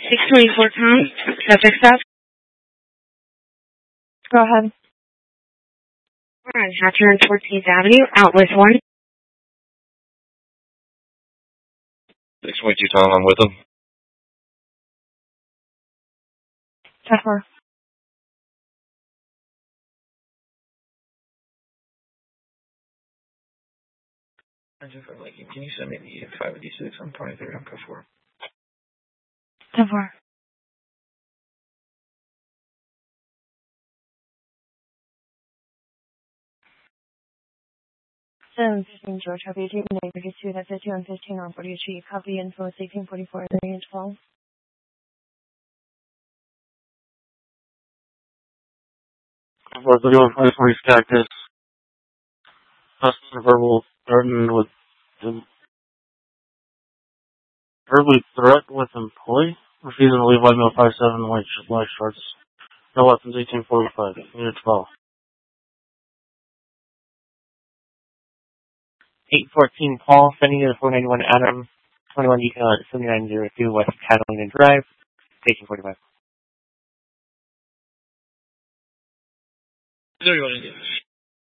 624 pounds, subject stop. Go ahead. We're on Hatcher and 14th Avenue, Outlet 1. 622 Tom, I'm with him. 10-4. Can you send me the 586 on 23rd on code 4? 10-4. Sim 15 George, have you taken the 32, that's 5115 on 40 Street, copy info 1844, range 12. For the 123 Cactus, customer verbal threatened with verbally threat with employee, refusing to leave White Mill 57 white shorts. No weapons 1845, unit 12. 814 Paul, sending you to 491 Adam, 21 detail at 7902 West Catalina Drive, station 45. What do you want to do?